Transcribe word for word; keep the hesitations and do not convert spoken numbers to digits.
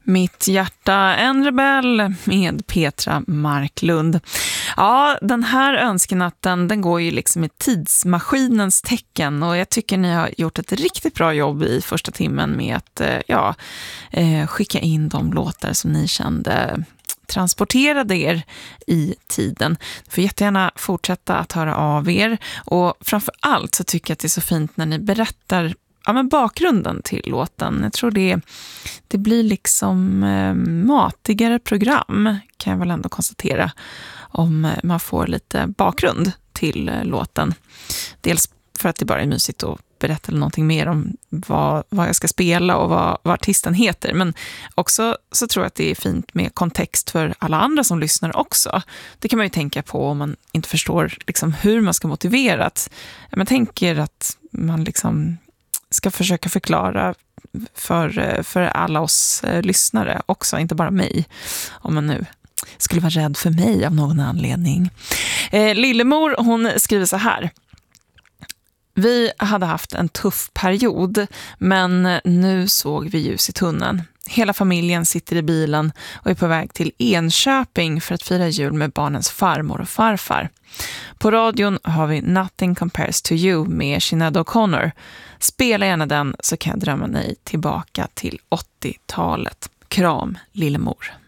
Mitt hjärta, en rebell med Petra Marklund. Ja, den här önskenatten, den går ju liksom i tidsmaskinens tecken och jag tycker ni har gjort ett riktigt bra jobb i första timmen med att ja, skicka in de låtar som ni kände transporterade er i tiden. Ni får jättegärna fortsätta att höra av er och framför allt så tycker jag att det är så fint när ni berättar ja, men bakgrunden till låten. Jag tror det, det blir liksom eh, matigare program kan jag väl ändå konstatera om man får lite bakgrund till eh, låten. Dels för att det bara är mysigt att berätta någonting mer om vad, vad jag ska spela och vad, vad artisten heter. Men också så tror jag att det är fint med kontext för alla andra som lyssnar också. Det kan man ju tänka på om man inte förstår liksom, hur man ska motivera. Att, man tänker att man liksom ska försöka förklara för, för alla oss eh, lyssnare också, inte bara mig. Om man nu skulle vara rädd för mig av någon anledning. Eh, Lillemor, hon skriver så här. Vi hade haft en tuff period, men nu såg vi ljus i tunneln. Hela familjen sitter i bilen och är på väg till Enköping för att fira jul med barnens farmor och farfar. På radion har vi Nothing Compares to You med Sinéad O'Connor. Spela gärna den så kan jag drömma mig tillbaka till åttiotalet. Kram, Lillemor.